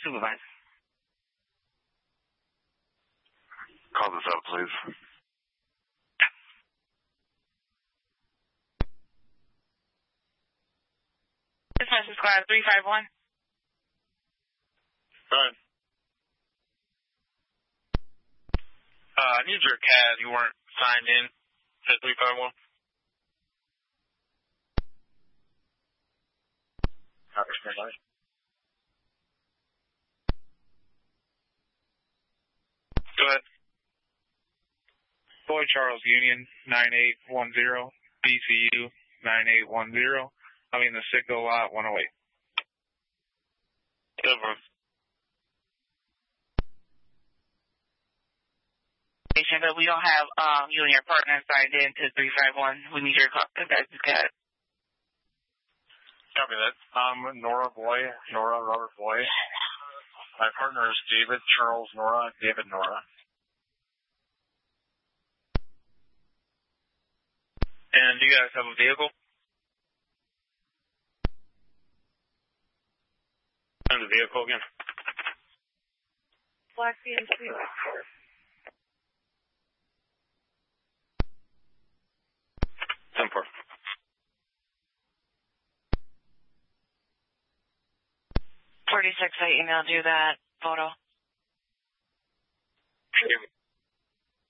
supervisor. Call this out, please. Dispatch Squad 351. Go ahead. I need your CAD. You weren't signed in to 351. Copy, standby. Go ahead. Boy Charles Union 9810, BCU 9810. I'm in the Citgo lot 108. Over. But we don't have you and your partner signed in to 351. We need your guys' CAD. Copy that. Nora Boy, Nora Robert Boy. My partner is David Charles Nora, David Nora. And do you guys have a vehicle? And the vehicle again. Black BMC. 10-4. I emailed you that photo. Thank you.